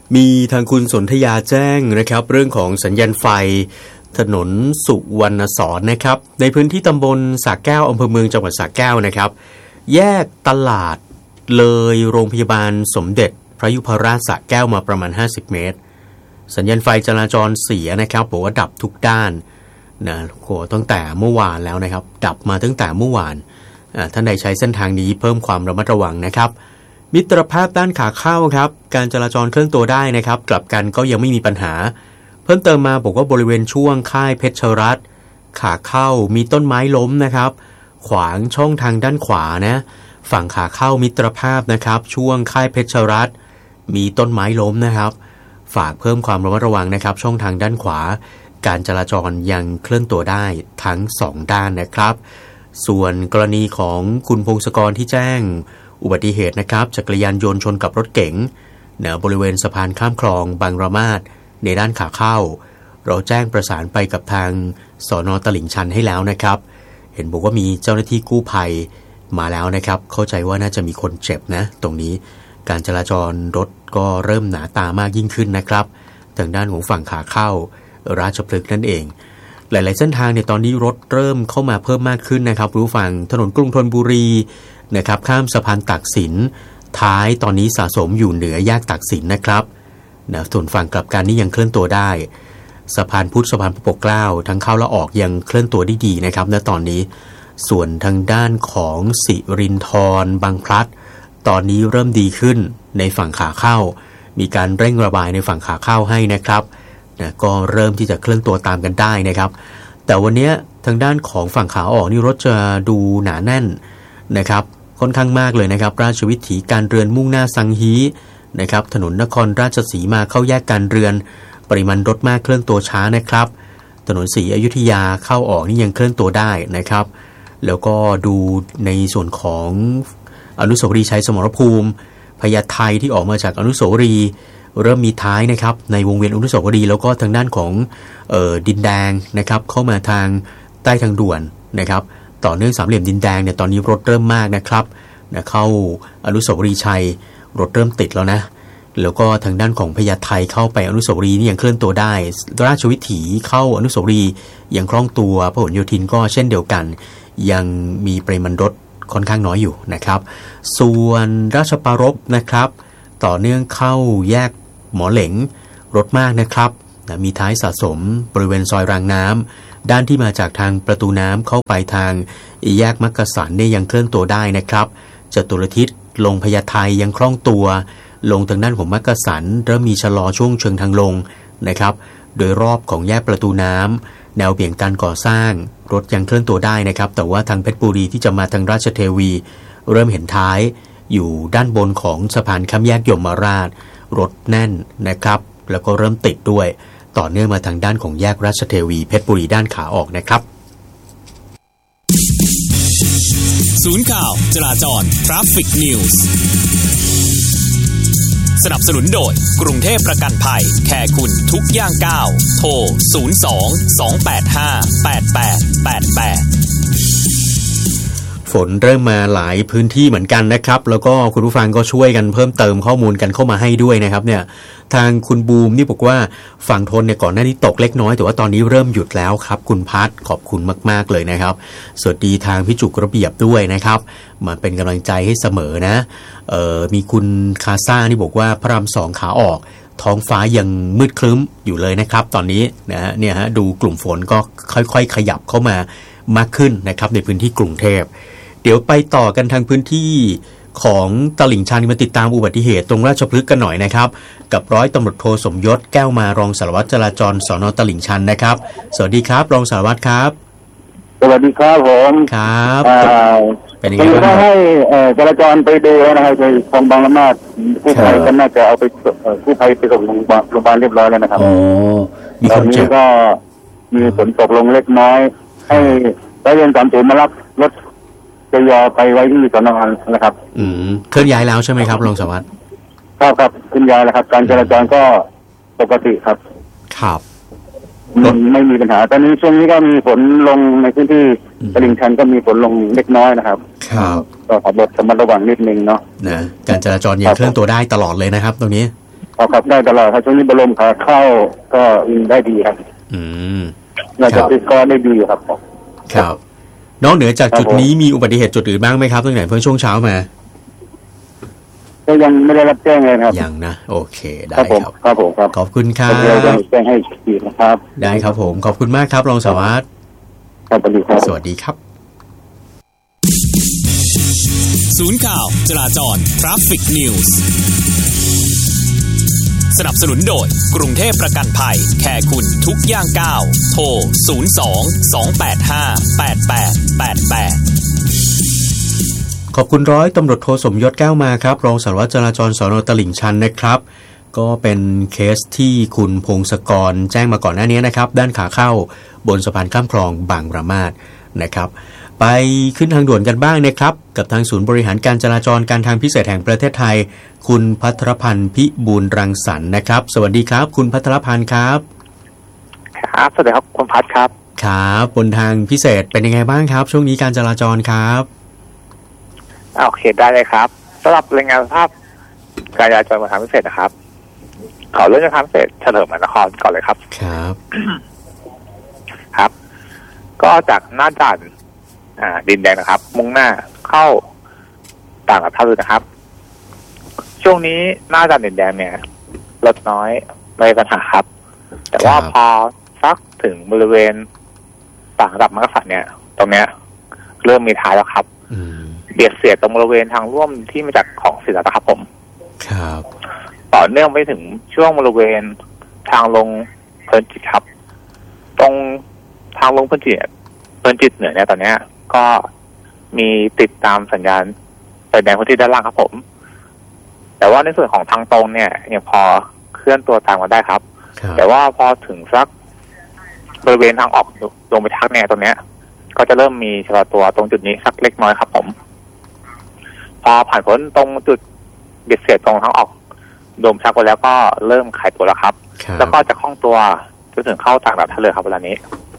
มีทางคุณสนธยาแจ้งนะครับเรื่องของสัญญาณไฟถนนสุวรรณสอนนะครับในพื้นที่ตำบลสระแก้วอำเภอเมืองจังหวัดสระแก้วนะครับแยกตลาดเลยโรงพยาบาลสมเด็จพระยุพราชสระแก้วมาประมาณ50เมตรสัญญาณไฟจราจรเสียนะครับบอกว่าดับทุกด้านนะโหตั้งแต่เมื่อวานแล้วนะครับดับมาตั้งแต่เมื่อวานท่านใดใช้เส้นทางนี้เพิ่มความระมัดระวังนะครับมิตรภาพด้านขาเข้าครับการจราจรเคลื่อนตัวได้นะครับกลับกันก็ยังไม่มีปัญหาเพิ่มเติมมาบอกว่าบริเวณช่วงค่ายเพชรรัตน์ขาเข้ามีต้นไม้ล้มนะครับขวางช่องทางด้านขวานะฝั่งขาเข้ามิตรภาพนะครับช่วงค่ายเพชรรัตน์มีต้นไม้ล้มนะครับฝากเพิ่มความระมัดระวังนะครับช่องทางด้านขวาการจราจรยังเคลื่อนตัวได้ทั้ง2ด้านนะครับส่วนกรณีของคุณพงศกรที่แจ้งอุบัติเหตุนะครับจักรยานยนต์ชนกับรถเก๋งบริเวณสะพานข้ามคลองบางระมาดในด้านขาเข้าเราแจ้งประสานไปกับทางสน.ตลิ่งชันให้แล้วนะครับเห็นบอกว่ามีเจ้าหน้าที่กู้ภัยมาแล้วนะครับเข้าใจว่าน่าจะมีคนเจ็บนะตรงนี้การจราจรรถก็เริ่มหนาตามากยิ่งขึ้นนะครับทางด้านของฝั่งขาเข้าราชพฤกษ์นั่นเองหลายๆเส้นทางเนี่ยตอนนี้รถเริ่มเข้ามาเพิ่มมากขึ้นนะครับรู้ฟังถนนกรุงธนบุรีนะครับข้ามสะพานตากสินท้ายตอนนี้สะสมอยู่เหนือแยกตากสินนะครับส่วนฝั่งกลับกันนี่ยังเคลื่อนตัวได้สะพานพุทธสะพานพระปกเกล้าทั้งเข้าและออกยังเคลื่อนตัวได้ดีนะครับณตอนนี้ส่วนทางด้านของสิรินธรบางพลัดตอนนี้เริ่มดีขึ้นในฝั่งขาเข้ามีการเร่งระบายในฝั่งขาเข้าให้นะครับก็เริ่มที่จะเคลื่อนตัวตามกันได้นะครับแต่วันนี้ทางด้านของฝั่งขาออกนี่รถจะดูหนาแน่นนะครับค่อนข้างมากเลยนะครับราชวิถีการเรือนมุ่งหน้าสังฮีนะครับถนนนครราชสีมาเข้าแยกการเรือนปริมาณรถมากเคลื่อนตัวช้านะครับถนนศรีอยุธยาเข้าออกนี่ยังเคลื่อนตัวได้นะครับแล้วก็ดูในส่วนของอนุสาวรีย์ชัยสมรภูมิพญาไทที่ออกมาจากอนุสาวรีย์เริ่มมีท้ายนะครับในวงเวียนอนุสาวรีย์แล้วก็ทางด้านของดินแดงนะครับเข้ามาทางใต้ทางด่วนนะครับต่อเนื่องสามเหลี่ยมดินแดงเนี่ยตอนนี้รถเริ่มมากนะครับเข้าอนุสาวรีย์ชัยรถเริ่มติดแล้วนะแล้วก็ทางด้านของพญาไทเข้าไปอนุสาวรีย์นี่ยังเคลื่อนตัวได้ราชวิถีเข้าอนุสาวรีย์ยังคล่องตัวพหลโยธินก็เช่นเดียวกันยังมีปริมาณรถค่อนข้างน้อยอยู่นะครับส่วนราชปรภนะครับต่อเนื่องเข้าแยกหมอเหลงรถมากนะครับมีท้ายสะสมบริเวณซอยรางน้ำด้านที่มาจากทางประตูน้ำเข้าไปทางแยกมักกะสันเนี่ยยังเคลื่อนตัวได้นะครับจตุรทิศลงพญาไทยังคล่องตัวลงทางด้านของมักกะสันเริ่มมีชะลอช่วงเชิงทางลงนะครับโดยรอบของแยกประตูน้ำแนวเบี่ยงการก่อสร้างรถยังเคลื่อนตัวได้นะครับแต่ว่าทางเพชรบุรีที่จะมาทางราชเทวีเริ่มเห็นท้ายอยู่ด้านบนของสะพานข้ามแยกยมราชรถแน่นนะครับแล้วก็เริ่มติดด้วยต่อเนื่องมาทางด้านของแยกราชเทวีเพชรบุรีด้านขาออกนะครับศูนย์ข่าวจราจร Traffic News สนับสนุนโดยกรุงเทพประกันภัยแค่คุณทุกย่างก้าวโทร02-285-8888 ฝนเริ่มมาหลายพื้นที่เหมือนกันนะครับแล้วก็คุณผู้ฟังก็ช่วยกันเพิ่มเติมข้อมูลกันเข้ามาให้ด้วยนะครับเนี่ยทางคุณบูมนี่บอกว่าฝั่งทนเนี่ยก่อนหน้านี้ตกเล็กน้อยแต่ว่าตอนนี้เริ่มหยุดแล้วครับคุณพัดขอบคุณมากๆเลยนะครับสวัสดีทางพี่จุกระเบียบด้วยนะครับมาเป็นกำลังใจให้เสมอนะมีคุณคาซ่านี่บอกว่าพระราม2ขาออกท้องฟ้ายังมืดครึ้มอยู่เลยนะครับตอนนี้นะเนี่ยฮะดูกลุ่มฝนก็ค่อยๆขยับเข้ามามากขึ้นนะครับในพื้นที่กรุงเทพเดี๋ยวไปต่อกันทางพื้นที่ของตลิ่งชันมาติดตามอุบัติเหตุตรงราชพฤกษ์กันหน่อยนะครับกับร้อยตำรวจโทสมยศแก้วมารองสารวัตรจราจรสน.ตลิ่งชันนะครับสวัสดีครับรองสารวัตรครับสวัสดีครับผมครับเป็นยังไงบ้างให้จราจรไปดูนะครับในคลองบางละมาดกู้ภัยก็น่าจะเอาไปกู้ภัยไปส่งโรงพยาบาลเรียบร้อยแล้วนะครับตอนนี้ก็มีฝนตกลงเล็กน้อยให้ร้อยเวร30มารับรถจะยอไปไว้ที่สน.นะครับเคลื่อนย้ายแล้วใช่ไหมครับรองสารวัตรครับเคลื่อนย้ายแล้วครับการจราจรก็ปกติครับครับไม่มีปัญหาตอนนี้ช่วงนี้ก็มีฝนลงในพื้นที่ตลิ่งชันก็มีฝนลงเล็กน้อยนะครับครับก็ขับรถระมัดระวังนิดนึงเนาะนะการจราจรยังเคลื่อนตัวได้ตลอดเลยนะครับตรงนี้ขับได้ตลอดครับช่วงนี้บรมขาเข้าก็วิ่งได้ดีครับน่าจะติดก้อนได้ดีครับครับนอกเหนือจากจุดนี้มีอุบัติเหตุจุดอื่นบ้างไหมครับตั้งแต่เพิ่งช่วงเช้ามาก็ยังไม่ได้รับแจ้งเลยครับยังนะโอเคได้ครับครับผมครับขอบคุณครับเดี๋ยวจะแจ้งให้อีกนะครับได้ครับผมขอบคุณมากครับรองสารวัตรสวัสดีครับศูนย์ข่าวจราจร Traffic News สนับสนุนโดยกรุงเทพประกันภัยแค่คุณทุกย่างก้าวโทร02-285-8888 ขอบคุณร้อยตำรวจโทสมยศแก้วมาครับรองสารวัตรจราจรสน.ตลิ่งชันนะครับก็เป็นเคสที่คุณพงศกรแจ้งมาก่อนหน้านี้นะครับด้านขาเข้าบนสะพานข้ามคลองบางระมาดนะครับไปขึ้นทางด่วนกันบ้างนะครับกับทางศูนย์บริหารการจราจรการทางพิเศษแห่งประเทศไทยคุณภัทรพันธ์พิบูลรังสรรค์นะครับสวัสดีครับคุณภัทรพันธ์ครับครับสวัสดีครับคุณพัทครับครับบนทางพิเศษเป็นยังไงบ้างครับช่วงนี้การจราจรครับโอเคได้เลยครับสำหรับรายงานสภาพการจราจรบนทางพิเศษนะครับขอเรื่องทางพิเศษเฉลิมมหานครก่อนเลยครับครับครับก็จากหน้าด่านดินแดงนะครับมุ่งหน้าเข้าต่างกับท่าเรือนะครับช่วงนี้หน้าด่านดินแดงเนี่ยรถน้อยไม่มีปัญหาครับแต่ว่าพอสักถึงบริเวณต่างระดับมักกะสันเนี่ยตรงเนี้ยเริ่มมีท้ายแล้วครับเบียดเสียดตรงบริเวณทางร่วมที่มาจากของศิลปะครับผมครับต่อเนื่องไปถึงช่วงบริเวณทางลงเพลินจิตครับตรงทางลงเพลินจิตเหนือเนี่ยตอนเนี้ยก็มีติดตามสัญญาณไฟแดงพื้นที่ด้านล่างครับผมแต่ว่าในส่วนของทางตรงเนี่ยยังพอเคลื่อนตัวตามมาได้ครับแต่ว่าพอถึงสักบริเวณทางออกลงไปทักเนี่ยตรงเนี้ยก็จะเริ่มมีชะลอตัวตรงจุดนี้สักเล็กน้อยครับผมพอผ่านพ้นตรงจุดเบียดเสียดตรงทางออกโดมชักไปแล้วก็เริ่มขายตัวแล้วครับแล้วก็จะคล่องตัวจนถึงเข้าต่างระดับท่าเรือครับเวลานี้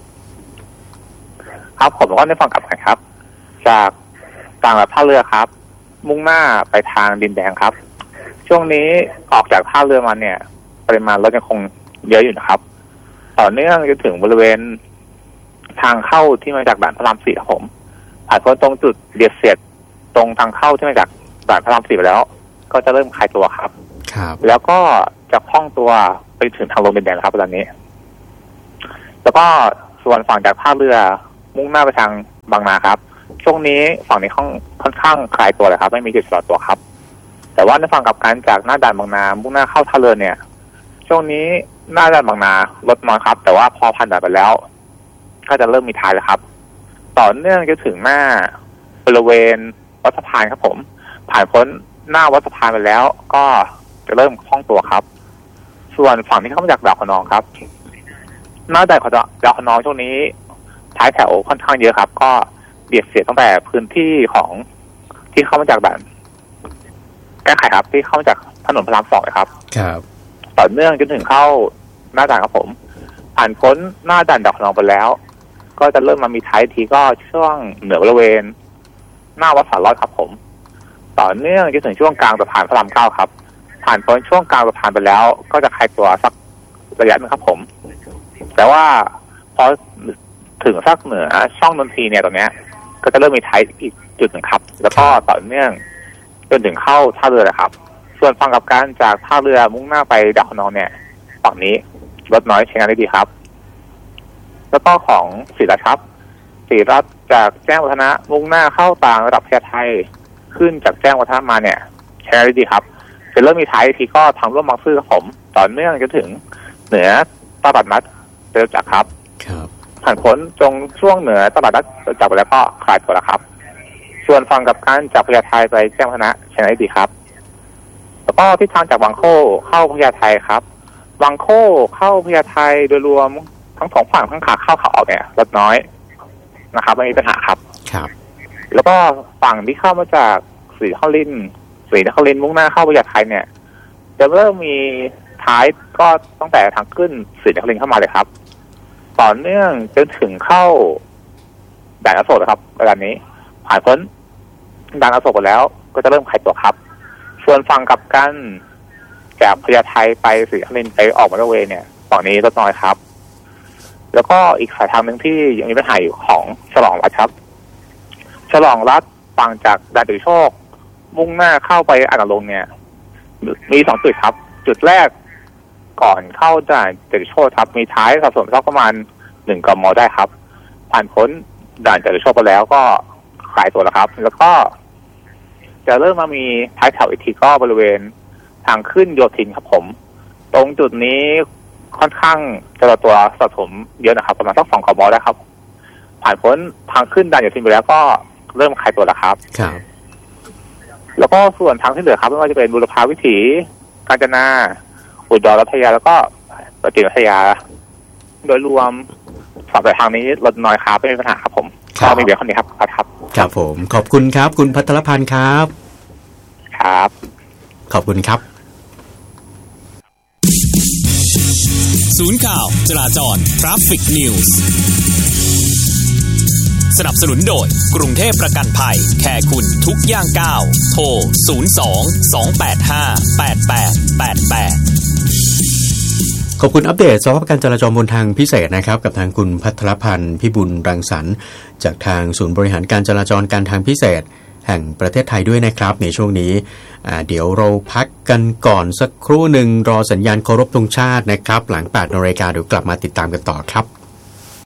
ครับผมก็ได้ฟังกลับกันครับจากต่างระดับท่าเรือครับมุ่งหน้าไปทางดินแดงครับช่วงนี้ออกจากท่าเรือมาเนี่ยปริมาณรถยังคงเยอะอยู่นะครับต่อเนื่องจนถึงบริเวณทางเข้าที่มาจากด่านพระราม4ครับผมผ่านพ้นตรงจุดเบียดเสียดตรงทางเข้าที่มาจากด่านพระราม4ไปแล้วก็จะเริ่มคลายตัวครับแล้วก็จะคล่องตัวไปถึงทางลงดินแดงครับตอนนี้แล้วก็ส่วนฝั่งจากท่าเรือมุ่งหน้าไปทางบางนาครับช่วงนี้ฝั่งนี้ค่อนข้างคลายตัวเลยครับไม่มีจุดชะลอตัวครับแต่ว่าในฝั่งกลับกันจากหน้าด่านบางนามุ่งหน้าเข้าท่าเรือเนี่ยช่วงนี้หน้าด่านบางนารถน้อยครับแต่ว่าพอผ่านด่านไปแล้วก็จะเริ่มมีท้ายแล้วครับต่อเนื่องจะถึงหน้าบริเวณวัดสะพานครับผมผ่านพ้นหน้าวัดสะพานไปแล้วก็จะเริ่มคล่องตัวครับส่วนฝั่งที่เข้ามาจากดาวขนองครับหน้าด่านดาวขนองช่วงนี้ท้ายแถวค่อนข้างเยอะครับก็เบียดเสียดตั้งแต่พื้นที่ของที่เข้ามาจากด่านแก้ไขครับที่เข้ามาจากถนนพระราม2ครับครับต่อเนื่องจนถึงเข้าหน้าด่านครับผมผ่านพ้นหน้าด่านดาวขนองไปแล้วก็จะเริ่มมามีท้ายทีก็ช่วงเหนือบริเวณหน้าวัดสารลอดครับผมต่อเนื่องจนถึงช่วงกลางสะพานพระราม9ครับผ่านพ้นช่วงกลางสะพานไปแล้วก็จะคลายตัวสักระยะนึงครับผมแต่ว่าพอถึงสักเหนือช่องนนทรีเนี่ยตรงเนี้ยก็จะเริ่มมีท้ายอีกจุดหนึ่งครับแล้วก็ต่อเนื่องจนถึงเข้าท่าเรือนะครับส่วนฝั่งกับการจากท่าเรือมุ่งหน้าไปดาวขนองเนี่ยฝั่งนี้รถน้อยใช้งานได้ดีครับแล้วก็ของศรีรัตน์ครับศรีรัตน์จากแจ้งวัฒนะมุ่งหน้าเข้าต่างระดับพญาไทขึ้นจากแจ้งวัฒนะมาเนี่ยใช้งานได้ดีครับจะเริ่มมีท้ายทีก็ทางร่วมบางซื่อครับผมต่อเนื่องจนถึงเหนือตลาดนัดเดินจากครับผ่านพ้นตรงช่วงเหนือตลาดนัดจากไปแล้วก็คลายตัวแล้วครับส่วนฝั่งกับการจากพญาไทไปแจ้งวัฒนะใช้งานได้ดีครับแล้วก็ทิศทางจากบางโคเข้าพญาไทครับบางโคเข้าพญาไทโดยรวมทั้งสองฝั่งทั้งขาเข้าขาออกเนี่ยรถน้อยนะครับไม่มีปัญหาครับแล้วก็ฝั่งที่เข้ามาจากศรีนครินทร์มุ่งหน้าเข้าพญาไทเนี่ยจะเริ่มมีท้ายก็ตั้งแต่ทางขึ้นศรีนครินทร์เข้ามาเลยครับต่อเนื่องจนถึงเข้าด่านอโศกครับเวลานี้ผ่านพ้นด่านอโศกไปแล้วก็จะเริ่มคลายตัวครับส่วนฝั่งกับกันจากพญาไทไปศรีนครินทร์ไปออกมอเตอร์เวย์เนี่ยฝั่งนี้ลดน้อยครับแล้วก็อีกสายทางหนึ่งที่ยังมีปัญหาอยู่ของฉลองรัฐครับฉลองรัฐฝั่งจากด่านตุโชคมุ่งหน้าเข้าไปอ่างนรงค์เนี่ยมี2จุดครับจุดแรกก่อนเข้าด่านตุโชคครับมีท้ายสะสมสักประมาณ1 กม.ได้ครับผ่านพ้นด่านตุโชคไปแล้วก็ขายตัวแล้วครับแล้วก็จะเริ่มมามีท้ายแถวอีกทีก็บริเวณทางขึ้นโยธินครับผมตรงจุดนี้ค่อนข้างจะตัวสะสมเยอะนะครับประมาณสัก2 กม.ได้ครับผ่านพ้นทางขึ้นด่านโยธินไปแล้วก็เริ่มขายตัวแล้วครับครับแล้วก็ส่วนทางที่เหลือครับไม่ว่าจะเป็นบุรพาวิถีกาญจนาอุดรรัตยาแล้วก็ประจิตรรัตยาโดยรวมสองสายทางนี้ลดน้อยครับไม่มีปัญหาครับผมก็มีเบียร์คนนี้ครับครับผมขอบคุณครับคุณภัทรพันธ์ครับครับขอบคุณครับศูนย์ข่าวจราจร Traffic News สนับสนุนโดยกรุงเทพประกันภัยแค่คุณทุกย่างก้าวโทร02-285-8888 ขอบคุณอัปเดตสภาพการจราจรบนทางพิเศษนะครับกับทางคุณภัทรพันธ์พิบูลรังสรรค์จากทางศูนย์บริหารการจราจรการทางพิเศษแห่งประเทศไทยด้วยนะครับในช่วงนี้เดี๋ยวเราพักกันก่อนสักครู่หนึ่งรอสัญญาณเคารพธงชาตินะครับหลัง 8 น.เดี๋ยวกลับมาติดตามกันต่อครับ